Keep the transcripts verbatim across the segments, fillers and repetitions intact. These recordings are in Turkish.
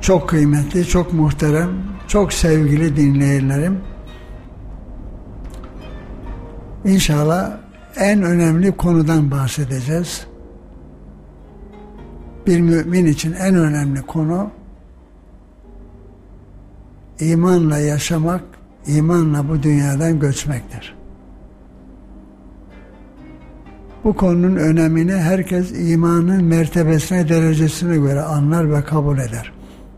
Çok kıymetli, çok muhterem, çok sevgili dinleyenlerim. İnşallah en önemli konudan bahsedeceğiz. Bir mümin için en önemli konu imanla yaşamak, imanla bu dünyadan göçmektir. Bu konunun önemini herkes imanın mertebesine, derecesine göre anlar ve kabul eder.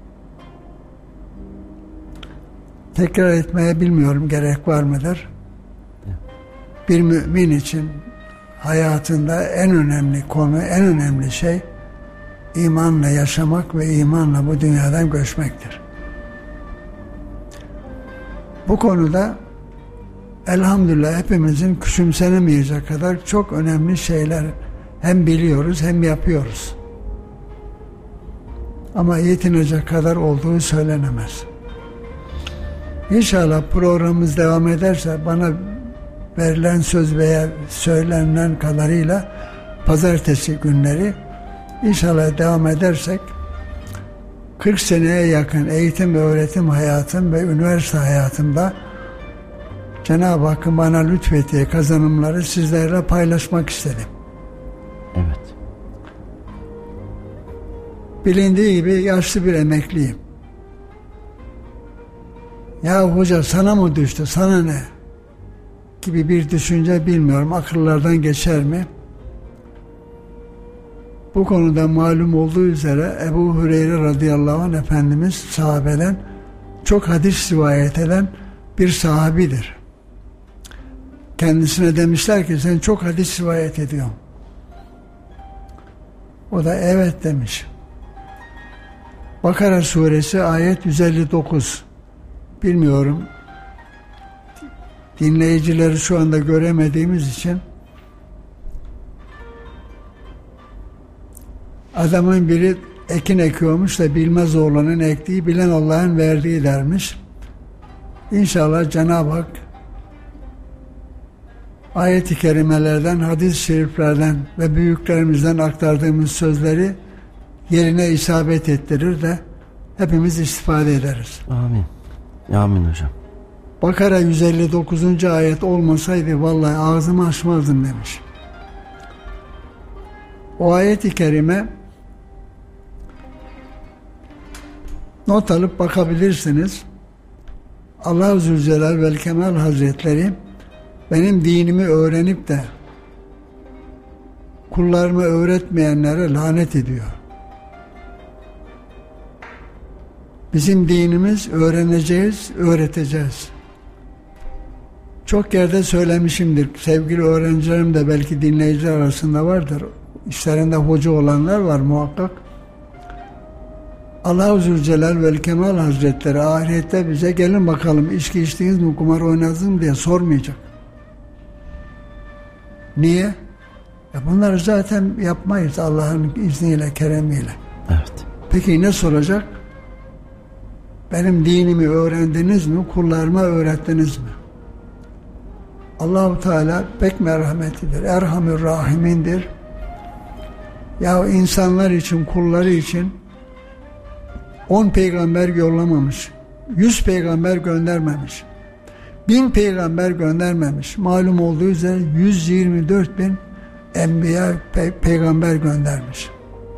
Tekrar etmeye bilmiyorum gerek var mıdır? Bir mümin için hayatında en önemli konu, en önemli şey imanla yaşamak ve imanla bu dünyadan göçmektir. Bu konuda elhamdülillah hepimizin küçümsenemeyecek kadar çok önemli şeyler hem biliyoruz hem yapıyoruz. Ama yetinecek kadar olduğu söylenemez. İnşallah programımız devam ederse bana verilen söz veya söylenen kadarıyla pazartesi günleri inşallah devam edersek kırk seneye yakın eğitim ve öğretim hayatım ve üniversite hayatımda Cenab-ı Hakk'ın bana lütfettiği kazanımları sizlerle paylaşmak istedim. Evet. Bilindiği gibi yaşlı bir emekliyim. Ya hoca sana mı düştü, sana ne? Gibi bir düşünce bilmiyorum akıllardan geçer mi? Bu konuda malum olduğu üzere Ebu Hureyre radıyallahu anh Efendimiz sahabeden çok hadis rivayet eden bir sahabidir. Kendisine demişler ki sen çok hadis rivayet ediyorsun. O da evet demiş. Bakara suresi ayet yüz elli dokuz. Bilmiyorum. Dinleyicileri şu anda göremediğimiz için adamın biri ekin ekiyormuş da bilmez oğlanın ektiği bilen Allah'ın verdiği dermiş. İnşallah Cenab-ı Hak ayet-i kerimelerden, hadis-i şeriflerden ve büyüklerimizden aktardığımız sözleri yerine isabet ettirir de hepimiz istifade ederiz. Amin. Amin hocam. Bakara yüz elli dokuzuncu ayet olmasaydı vallahi ağzımı açmazdım demiş. O ayet-i kerime not alıp bakabilirsiniz. Allah-u Zülcelal vel Kemal Hazretleri benim dinimi öğrenip de kullarıma öğretmeyenlere lanet ediyor. Bizim dinimiz öğreneceğiz, öğreteceğiz. Çok yerde söylemişimdir. Sevgili öğrencilerim de belki dinleyiciler arasında vardır. İşlerinde hoca olanlar var muhakkak. Allah-u Zülcelal vel Kemal Hazretleri ahirette bize gelin bakalım içki içtiniz mi, kumar oynadınız mı diye sormayacak. Niye? Ya bunları zaten yapmayız Allah'ın izniyle, keremiyle. Evet. Peki ne soracak? Benim dinimi öğrendiniz mi? Kullarıma öğrettiniz mi? Allah-u Teala pek merhametlidir. Erhamür Rahimindir. Ya insanlar için, kulları için on peygamber yollamamış. Yüz peygamber göndermemiş. Bin peygamber göndermemiş. Malum olduğu üzere yüz yirmi dört bin enbiya pe- peygamber göndermiş.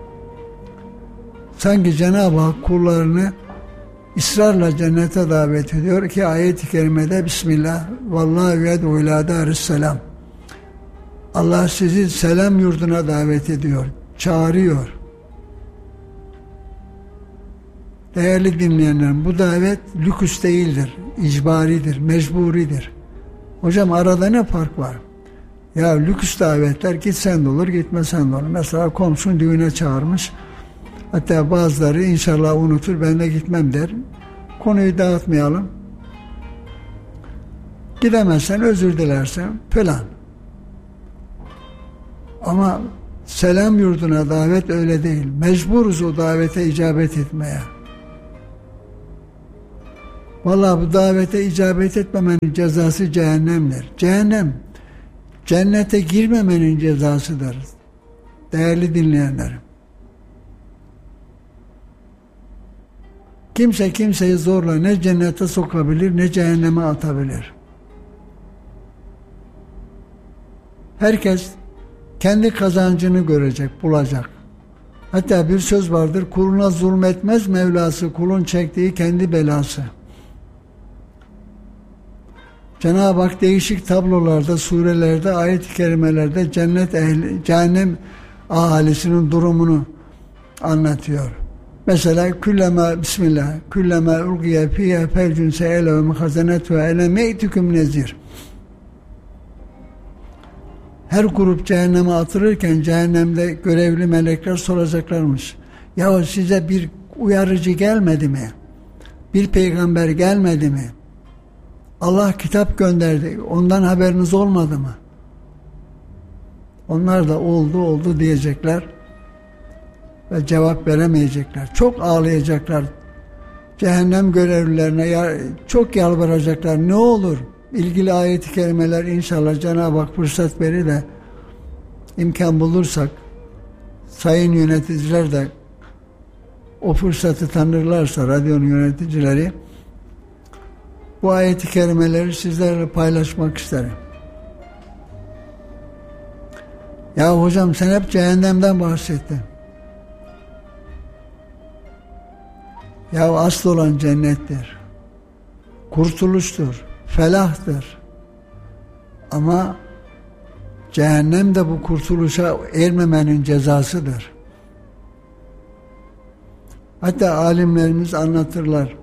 Sanki Cenab-ı Hak kullarını ısrarla cennete davet ediyor ki ayet-i kerimede Bismillah Vallahu yed'u ila darisselam. Allah sizi selam yurduna davet ediyor, çağırıyor. Değerli dinleyenlerim, bu davet lüküs değildir, icbaridir, mecburidir. Hocam arada ne fark var? Ya lüküs davetler gitsen de olur, gitmesen de olur. Mesela komşun düğüne çağırmış. Hatta bazıları inşallah unutur, ben de gitmem der. Konuyu dağıtmayalım. Gidemezsen özür dilersen falan. Ama selam yurduna davet öyle değil. Mecburuz o davete icabet etmeye. Vallahi bu davete icabet etmemenin cezası cehennemdir. Cehennem, cennete girmemenin cezasıdır. Değerli dinleyenlerim. Kimse kimseyi zorla ne cennete sokabilir ne cehenneme atabilir. Herkes kendi kazancını görecek, bulacak. Hatta bir söz vardır, kuluna zulmetmez Mevlası, kulun çektiği kendi belası. Cenab-ı Hak değişik tablolarda, surelerde, ayet-i kerimelerde cennet ehli, cehennem ahalisinin durumunu anlatıyor. Mesela küllema bismillah küllema ulgiye fiyâ fevcun se'elehum hazanetu elem ye'tikum nezir. Her grup cehenneme atılırken cehennemde görevli melekler soracaklarmış. Ya size bir uyarıcı gelmedi mi? Bir peygamber gelmedi mi? Allah kitap gönderdi. Ondan haberiniz olmadı mı? Onlar da oldu oldu diyecekler. Ve cevap veremeyecekler. Çok ağlayacaklar. Cehennem görevlilerine çok yalvaracaklar. Ne olur? İlgili ayet-i kerimeler inşallah Cenab-ı Hak fırsat verir de imkan bulursak sayın yöneticiler de o fırsatı tanırlarsa radyonun yöneticileri bu ayet-i kerimeleri sizlerle paylaşmak isterim. Ya hocam sen hep cehennemden bahsettin. Ya asıl olan cennettir. Kurtuluştur. Felahtır. Ama cehennem de bu kurtuluşa ermemenin cezasıdır. Hatta alimlerimiz anlatırlar.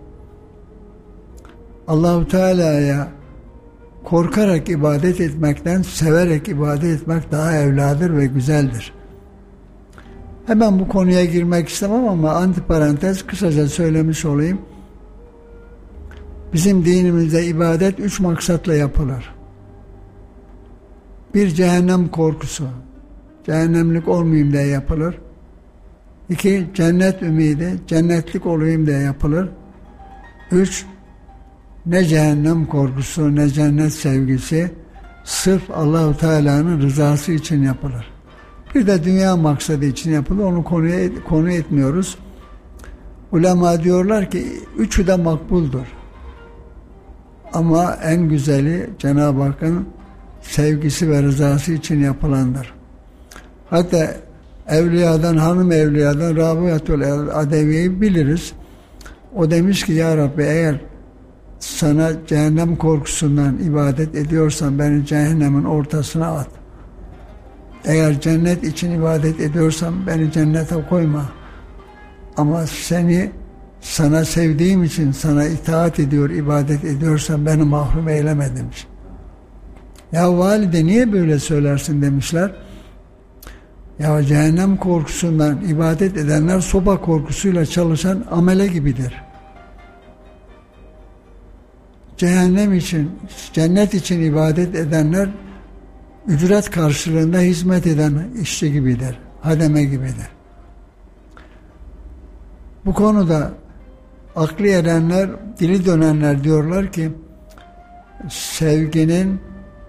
Allahu Teala'ya korkarak ibadet etmekten severek ibadet etmek daha evladır ve güzeldir. Hemen bu konuya girmek istemem ama antiparantez kısaca söylemiş olayım. Bizim dinimizde ibadet üç maksatla yapılır. Bir, cehennem korkusu. Cehennemlik olmayayım diye yapılır. İki, cennet ümidi. Cennetlik olayım diye yapılır. Üç, ne cehennem korkusu ne cennet sevgisi, sırf Allah-u Teala'nın rızası için yapılır. Bir de dünya maksadı için yapılır. Onu konuya, konu etmiyoruz. Ulema diyorlar ki üçü de makbuldur. Ama en güzeli Cenab-ı Hakk'ın sevgisi ve rızası için yapılandır. Hatta evliyadan, hanım evliyadan Rabiatul Adeviye'yi biliriz. O demiş ki ya Rabbi eğer sana cehennem korkusundan ibadet ediyorsan beni cehennemin ortasına at. Eğer cennet için ibadet ediyorsam beni cennete koyma. Ama seni sana sevdiğim için sana itaat ediyor, ibadet ediyorsam beni mahrum eyleme demiş. Ya valide niye böyle söylersin demişler. Ya cehennem korkusundan ibadet edenler soba korkusuyla çalışan amele gibidir. Cehennem için, cennet için ibadet edenler ücret karşılığında hizmet eden işçi gibidir, hademe gibidir. Bu konuda aklı erenler, dili dönenler diyorlar ki sevginin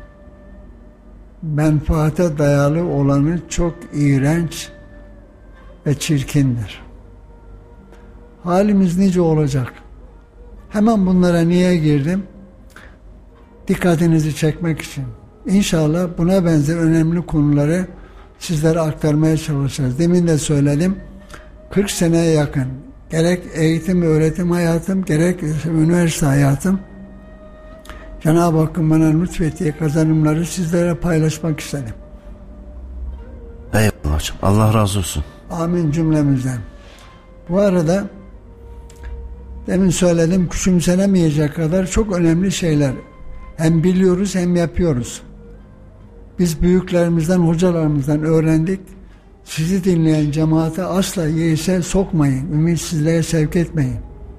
menfaate dayalı olanı çok iğrenç ve çirkindir. Halimiz nice olacak? Hemen bunlara niye girdim? Dikkatinizi çekmek için. İnşallah buna benzer önemli konuları sizlere aktarmaya çalışacağız. Demin de söyledim. kırk seneye yakın gerek eğitim ve öğretim hayatım, gerek üniversite hayatım Cenab-ı Hakk'ın bana lütfettiği kazanımları sizlere paylaşmak istedim. Eyvallah hocam. Allah razı olsun. Amin cümlemizden. Bu arada demin söyledim, küçümsenemeyecek kadar çok önemli şeyler hem biliyoruz hem yapıyoruz. Biz büyüklerimizden, hocalarımızdan öğrendik. Sizi dinleyen cemaate asla yeise sokmayın, ümitsizliğe sevk etmeyin.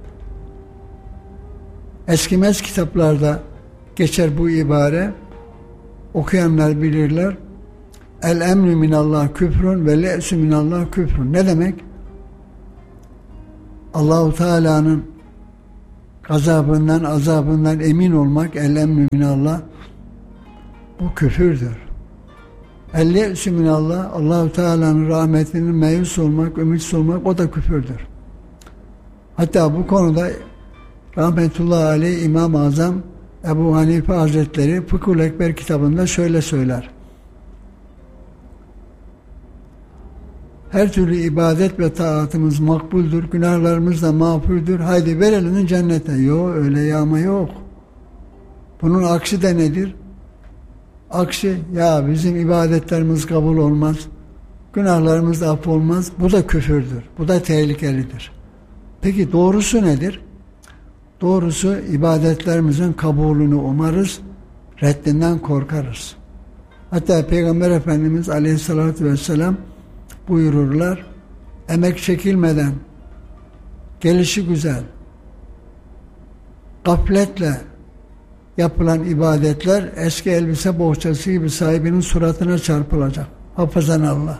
Eskimez kitaplarda geçer bu ibare, okuyanlar bilirler. El emri minallah küfrün ve le'sü minallah küfrün. Ne demek? Allahu Teala'nın gazabından, azabından emin olmak, el emri minallah, bu küfürdür. El le'sü minallah, Allahu Teala'nın rahmetinin meyus olmak, ümitsiz olmak, o da küfürdür. Hatta bu konuda rahmetullahi aleyh İmam-ı Azam Ebu Hanife Hazretleri Fıkhul Ekber kitabında şöyle söyler. Her türlü ibadet ve taatımız makbuldür, günahlarımız da mağfuldür. Haydi ver elini cennete. Yok, öyle yağma yok. Bunun aksi de nedir? Aksi, ya bizim ibadetlerimiz kabul olmaz, günahlarımız da affolmaz. Bu da küfürdür. Bu da tehlikelidir. Peki doğrusu nedir? Doğrusu ibadetlerimizin kabulünü umarız, reddinden korkarız. Hatta Peygamber Efendimiz Aleyhisselatü Vesselam buyururlar, emek çekilmeden, gelişi güzel, gafletle yapılan ibadetler eski elbise bohçası gibi sahibinin suratına çarpılacak. Hafızan Allah.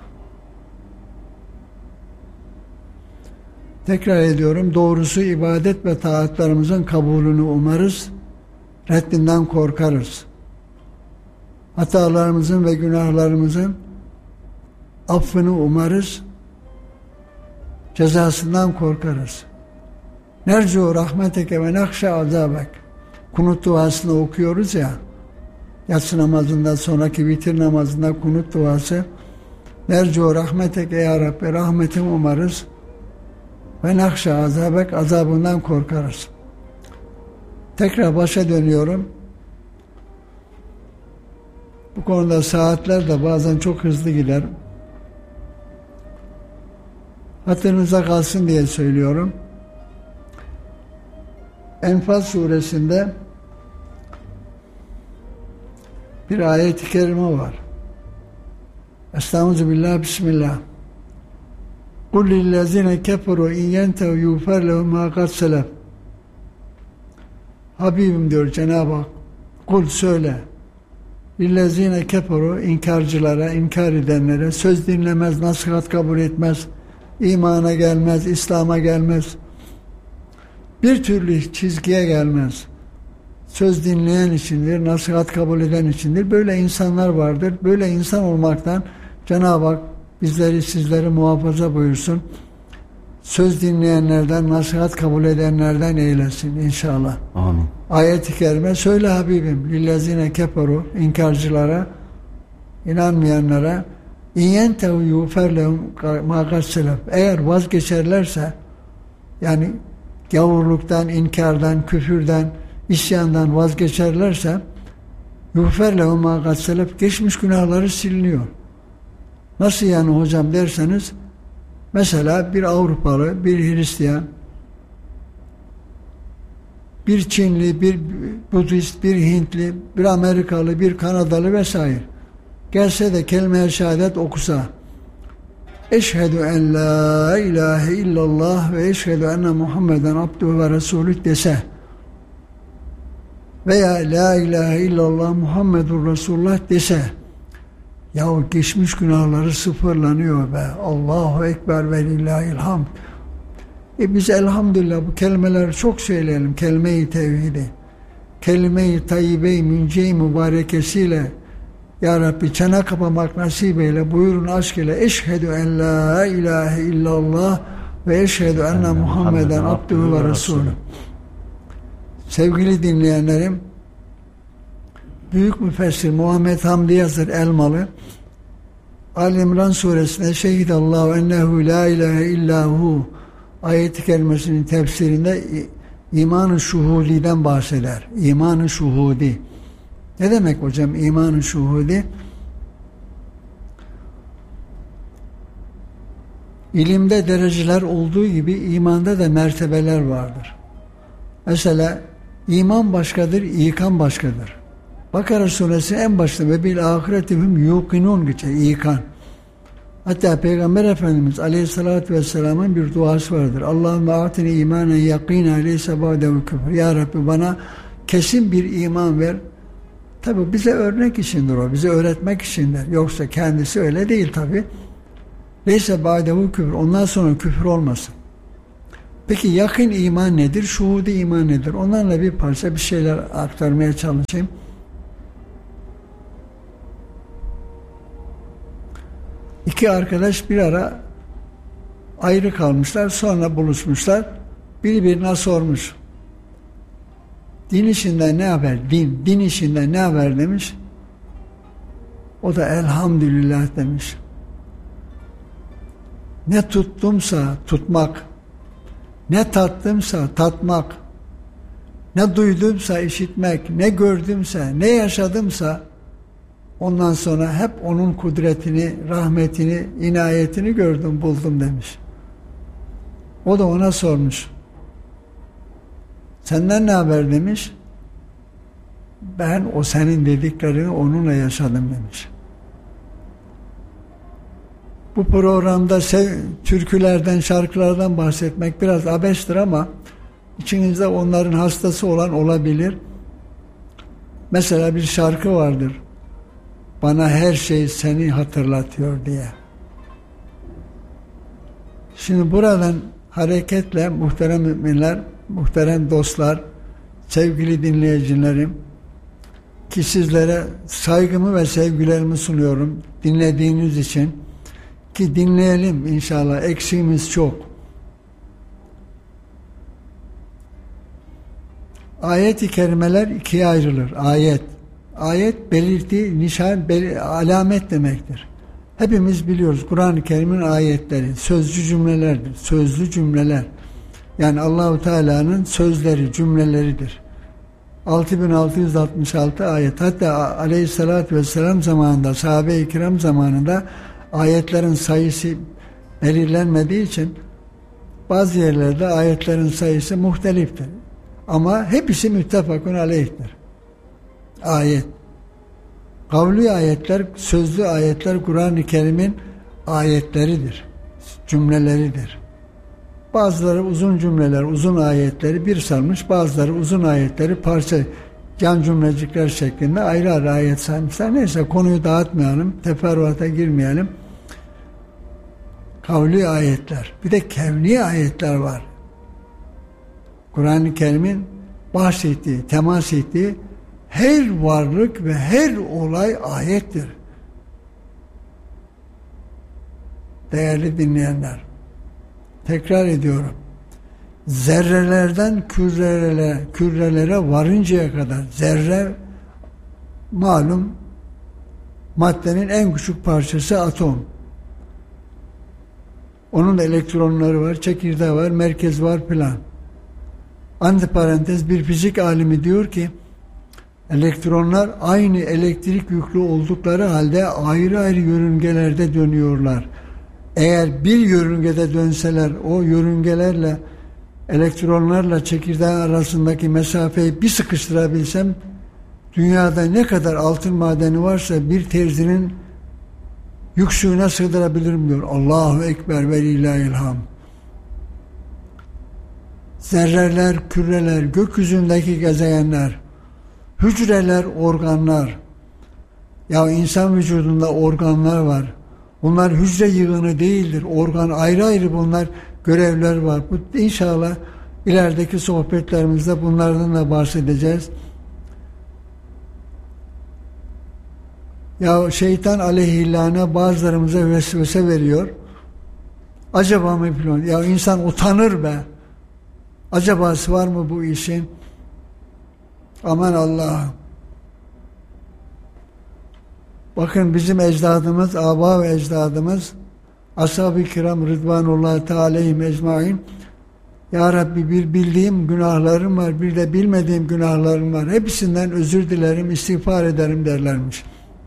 Tekrar ediyorum, doğrusu ibadet ve taatlarımızın kabulünü umarız, reddinden korkarız. Hatalarımızın ve günahlarımızın affını umarız, cezasından korkarız. Nercu rahmeteke ve nakşe azabek. Kunut duasını okuyoruz ya, yatsı namazında, sonraki vitir namazında kunut duası. Nercu rahmeteke ya Rabbi, rahmetini umarız ve nakşe azabek, azabından korkarız. Tekrar başa dönüyorum. Bu konuda saatler de bazen çok hızlı gider. Hatırınıza kalsın diye söylüyorum. Enfal suresinde bir ayet-i kerime var. Estağfirullah, bismillah. قُلْ لِلَّذِينَ كَفَرُوا اِنْ يَنْتَوْا يُغْفَرْ لَهُمْ مَا قَدْ سَلَفَ. Habibim diyor Cenab-ı Hak, kul söyle, lillezine keferu, inkarcılara, inkar edenlere, söz dinlemez, nasihat kabul etmez, imana gelmez, İslam'a gelmez, bir türlü çizgiye gelmez. Söz dinleyen içindir, nasihat kabul eden içindir. Böyle insanlar vardır. Böyle insan olmaktan Cenab-ı Hak bizleri, sizleri muhafaza buyursun. Söz dinleyenlerden, nasihat kabul edenlerden eylesin inşallah. Amin. Ayet-i kerime söyle Habibim, lillezine keferu, inkarcılara, inanmayanlara, İyentehu yufer lehum ma kad selef. Eğer vazgeçerlerse, yani gavurluktan, inkardan, küfürden, isyandan vazgeçerlerse, yufer lehum ma kad selef, geçmiş günahları siliniyor. Nasıl yani hocam derseniz, mesela bir Avrupalı, bir Hristiyan, bir Çinli, bir Budist, bir Hintli, bir Amerikalı, bir Kanadalı vesaire gelse de kelime-i şehadet okusa, eşhedü en la ilahe illallah ve eşhedü enne Muhammeden abduhu ve resulü dese veya la ilahe illallah Muhammedur Resulullah dese, yahu geçmiş günahları sıfırlanıyor be. Allahu Ekber ve lillahilhamd. E biz elhamdülillah bu kelimeleri çok söyleyelim. Kelime-i tevhidi, kelime-i tayyibe-i münce-i mübarekesiyle ya Rabbi çene kapamak nasip eyle, buyurun aşk ile. Eşhedü en la ilahe illallah ve eşhedü enne Muhammeden abduhu ve resulü. Sevgili dinleyenlerim, büyük müfessir Muhammed Hamdi Yazır Elmalı, Ali-İmran suresinde şehidallahu ennehu la ilahe illahu ayet-i kerimesinin tefsirinde iman-ı şuhudiden bahseder. İman-ı şuhudi. Ne demek hocam iman-ı şuhudi? İlimde dereceler olduğu gibi imanda da mertebeler vardır. Mesela iman başkadır, ikan başkadır. Bakara suresi en başta ve bil ahiretihum yuqinun geçer, ikan. Hatta Peygamber Efendimiz Aleyhisselatü Vesselam'ın bir duası vardır. Allahümme atini imanen yakîne aleyse ba'dehu küfür. Ya Rabbi bana kesin bir iman ver. Tabi bize örnek içindir o, bize öğretmek içindir. Yoksa kendisi öyle değil tabi. Leyse ba'dehu küfür, ondan sonra küfür olmasın. Peki yakın iman nedir? Şuhudi iman nedir? Onlarla bir parça bir şeyler aktarmaya çalışayım. İki arkadaş bir ara ayrı kalmışlar, sonra buluşmuşlar. Biri birine sormuş. Din işinden ne haber? Din, din işinden ne haber demiş. O da elhamdülillah demiş. Ne tuttumsa tutmak, ne tattımsa tatmak, ne duydumsa işitmek, ne gördümse, ne yaşadımsa ondan sonra hep onun kudretini, rahmetini, inayetini gördüm, buldum demiş. O da ona sormuş. Senden ne haber demiş. Ben o senin dediklerini onunla yaşadım demiş. Bu programda sev, türkülerden, şarkılardan bahsetmek biraz abestir ama içinizde onların hastası olan olabilir. Mesela bir şarkı vardır. Bana her şey seni hatırlatıyor diye. Şimdi buradan hareketle muhterem müminler, muhterem dostlar, sevgili dinleyicilerim, ki sizlere saygımı ve sevgilerimi sunuyorum dinlediğiniz için, ki dinleyelim inşallah, eksiğimiz çok. Ayet-i kerimeler ikiye ayrılır. Ayet. Ayet belirtiği nişan, bel- alamet demektir. Hepimiz biliyoruz Kur'an-ı Kerim'in ayetleri sözlü cümlelerdir. Sözlü cümleler. Yani Allahu Teala'nın sözleri, cümleleridir. altı bin altı yüz altmış altı ayet. Hatta Aleyhisselatü Vesselam zamanında, sahabe-i kiram zamanında ayetlerin sayısı belirlenmediği için bazı yerlerde ayetlerin sayısı muhteliftir. Ama hepsi müttefakun aleyhtir. Ayet. Kavli ayetler, sözlü ayetler Kur'an-ı Kerim'in ayetleridir. Cümleleridir. Bazıları uzun cümleler, uzun ayetleri bir sarmış, bazıları uzun ayetleri parça, yan cümlecikler şeklinde ayrı ayrı ayet saymışlar. Neyse konuyu dağıtmayalım, teferruata girmeyelim. Kavli ayetler, bir de kevni ayetler var. Kur'an-ı Kerim'in bahsettiği, temas ettiği her varlık ve her olay ayettir. Değerli dinleyenler, tekrar ediyorum. Zerrelerden kürelere, kürelere varıncaya kadar, zerre malum maddenin en küçük parçası atom. Onun da elektronları var, çekirdeği var, merkez var filan. Antiparantez bir fizik alimi diyor ki elektronlar aynı elektrik yüklü oldukları halde ayrı ayrı yörüngelerde dönüyorlar. Eğer bir yörüngede dönseler, o yörüngelerle elektronlarla çekirdeğin arasındaki mesafeyi bir sıkıştırabilsem, dünyada ne kadar altın madeni varsa bir terzinin yüksüğüne sığdırabilirim diyor. Allahu Ekber ve lillahil hamd. Zerreler, küreler, gökyüzündeki gezegenler, hücreler, organlar. Ya insan vücudunda organlar var. Bunlar hücre yığını değildir. Organ ayrı ayrı, bunlar görevler var. Bu inşallah ilerideki sohbetlerimizde bunlardan da bahsedeceğiz. Ya şeytan aleyhillâne bazılarımıza vesvese veriyor. Acaba mı falan? Ya insan utanır be. Acabası var mı bu işin? Aman Allah'ım. Bakın bizim ecdadımız, âbâ ve ecdadımız, ashab-ı kiram rıdvanullahi teâlâ aleyhim ecmaîn, Ya Rabbi bir bildiğim günahlarım var, bir de bilmediğim günahlarım var. Hepsinden özür dilerim, istiğfar ederim derlermiş.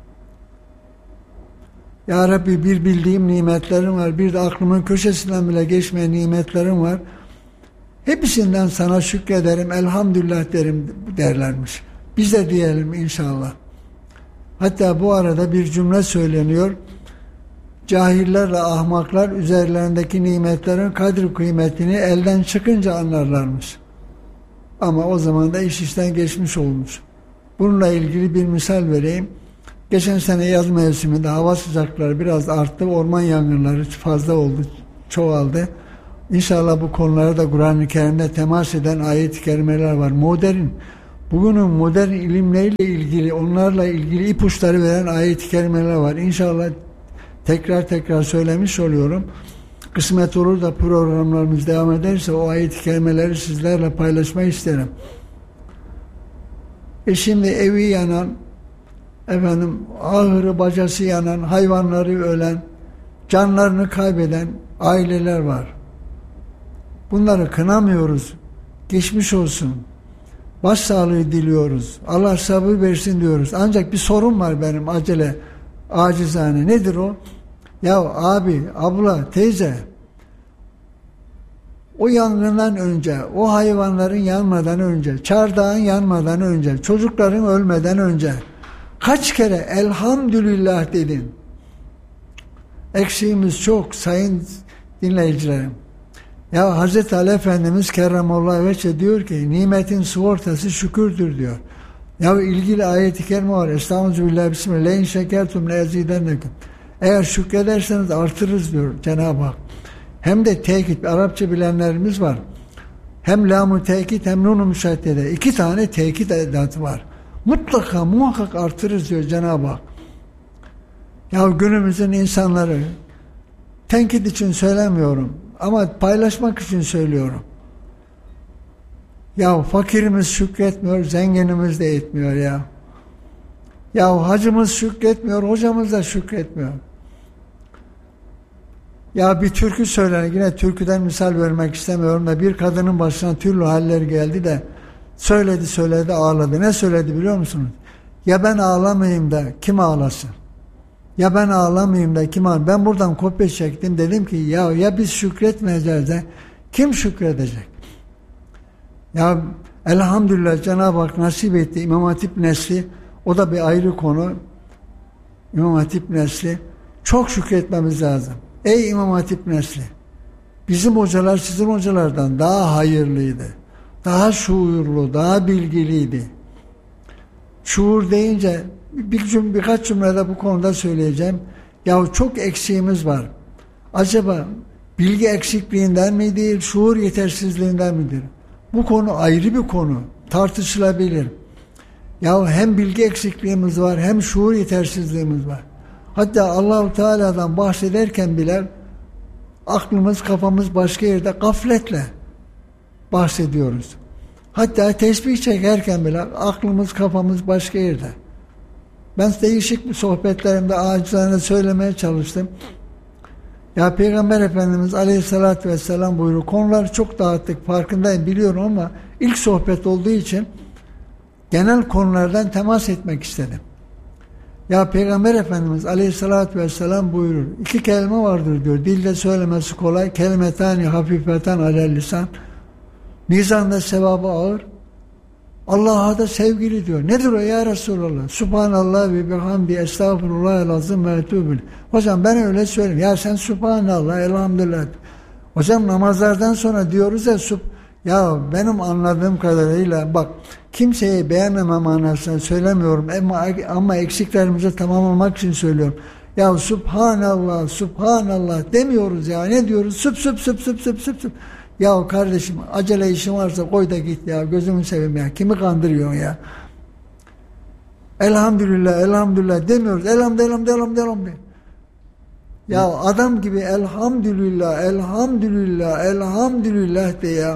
Ya Rabbi bir bildiğim nimetlerim var, bir de aklımın köşesinden bile geçmeyen nimetlerim var. Hepsinden sana şükrederim, elhamdülillah derim derlermiş. Biz de diyelim inşallah. Hatta bu arada bir cümle söyleniyor. Cahillerle ahmaklar üzerlerindeki nimetlerin kadri kıymetini elden çıkınca anlarlarmış. Ama o zaman da iş işten geçmiş olmuş. Bununla ilgili bir misal vereyim. Geçen sene yaz mevsiminde hava sıcakları biraz arttı. Orman yangınları fazla oldu, çoğaldı. İnşallah bu konulara da Kur'an-ı Kerim'de temas eden ayet-i kerimeler var. Modern, bugünün modern ilimleriyle ilgili, onlarla ilgili ipuçları veren ayet-i kerimeler var. İnşallah tekrar tekrar söylemiş oluyorum. kısmet olur da programlarımız devam ederse o ayet-i kerimeleri sizlerle paylaşmayı isterim. E şimdi evi yanan, efendim ahırı bacası yanan, hayvanları ölen, canlarını kaybeden aileler var. Bunları kınamıyoruz. Geçmiş olsun. Başsağlığı diliyoruz. Allah sabır versin diyoruz. Ancak bir sorun var benim acele, acizane. Nedir o? Ya abi, abla, teyze, o yangından önce, o hayvanların yanmadan önce, çardağın yanmadan önce, çocukların ölmeden önce kaç kere elhamdülillah dedin? Eksiğimiz çok sayın dinleyicilerim. Ya Hazreti Ali Efendimiz Kerramallahu Vecce diyor ki nimetin sigortası şükürdür diyor. Ya ilgili ayet-i kerime var. Estağfirullah bismillah. Leyn şekertum lezidennekum. Eğer şükrederseniz artırırız diyor Cenab-ı Hak. Hem de tekit, Arapça bilenlerimiz var. Hem lam-ı tekit hem nun-u müşaddede. İki tane tekit edatı var. Mutlaka muhakkak artırırız diyor Cenab-ı Hak. Ya günümüzün insanları, tenkit için söylemiyorum ama paylaşmak için söylüyorum. Ya fakirimiz şükretmiyor, zenginimiz de etmiyor ya. Ya hacımız şükretmiyor, hocamız da şükretmiyor. Ya bir türkü söyler, yine türküden misal vermek istemiyorum da bir kadının başına türlü haller geldi de söyledi söyledi ağladı. Ne söyledi biliyor musunuz? Ya ben ağlamayayım da kim ağlasın? Ya ben ağlamayayım da kim ağlasın? Ben buradan kopya çektim, dedim ki ya ya biz şükretmeyeceğiz de kim şükredecek? Ya elhamdülillah Cenab-ı Hak nasip etti. İmam Hatip nesli, o da bir ayrı konu. İmam Hatip nesli çok şükretmemiz lazım. Ey İmam Hatip nesli, bizim hocalar sizin hocalardan daha hayırlıydı. Daha şuurlu, daha bilgiliydi. Şuur deyince bir cümle, birkaç cümlede bu konuda söyleyeceğim. Ya çok eksiğimiz var. Acaba bilgi eksikliğinden mi değil, şuur yetersizliğinden midir? Bu konu ayrı bir konu. Tartışılabilir. Ya hem bilgi eksikliğimiz var, hem şuur yetersizliğimiz var. Hatta Allah-u Teala'dan bahsederken bile aklımız, kafamız başka yerde, gafletle bahsediyoruz. Hatta tesbih çekerken bile aklımız, kafamız başka yerde. Ben değişik bir sohbetlerimde acizane söylemeye çalıştım. Ya Peygamber Efendimiz Aleyhisselatü Vesselam buyuruyor. Konuları çok dağıttık, farkındayım, biliyorum ama ilk sohbet olduğu için genel konulardan temas etmek istedim. Ya Peygamber Efendimiz Aleyhisselatü Vesselam buyurur. İki kelime vardır diyor. Dilde söylemesi kolay. Kelimetani hafifeten alel lisan. Mizanda sevabı ağır. Allah'a da sevgili diyor. Nedir o ya Resulallah? Subhanallah ve bihamdi estağfurullah lazım ve etûbül. Hocam ben öyle söyleyeyim. Ya sen Subhanallah elhamdülillah. Hocam namazlardan sonra diyoruz ya sub ya benim anladığım kadarıyla bak kimseyi beğenmeme manasında söylemiyorum ama, ama eksiklerimizi tamamlamak için söylüyorum. Ya Subhanallah, Subhanallah demiyoruz ya. Ne diyoruz? Süp süp süp süp süp süp süp. Ya kardeşim acele işin varsa koy da git ya. Gözümü seveyim ya. Kimi kandırıyorsun ya? Elhamdülillah, elhamdülillah demiyoruz. Elhamdülillah, elhamdülillah, elhamdülillah. Ya adam gibi elhamdülillah, elhamdülillah, elhamdülillah de ya.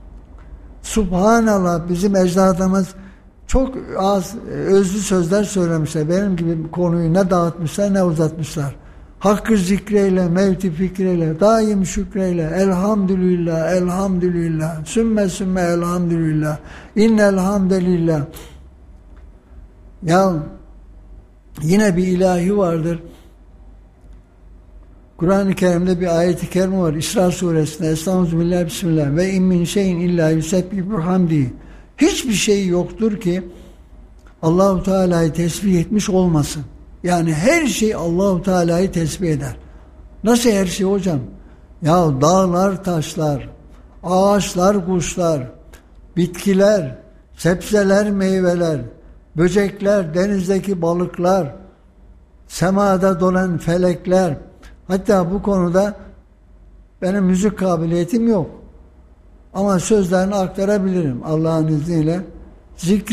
Subhanallah, bizim ecdadımız çok az özlü sözler söylemişler. Benim gibi konuyu ne dağıtmışlar ne uzatmışlar. Hakkı zikreyle, mevti fikreyle, daim şükreyle, elhamdülillah, elhamdülillah, sümme sümme elhamdülillah, innel hamdelillah. Ya yine bir ilahi vardır. Kur'an-ı Kerim'de bir ayet-i kerime var. İsra suresinde Estağfirullah bismillah ve in min şeyin illa yusebbihu bihamdi. Hiçbir şey yoktur ki Allahu Teala'yı tesbih etmiş olmasın. Yani her şey Allahu Teala'yı tesbih eder. Nasıl her şey hocam? Ya dağlar, taşlar, ağaçlar, kuşlar, bitkiler, sebzeler, meyveler, böcekler, denizdeki balıklar, semada dolan felekler. Hatta bu konuda benim müzik kabiliyetim yok. Ama sözlerini aktarabilirim Allah'ın izniyle. Zikri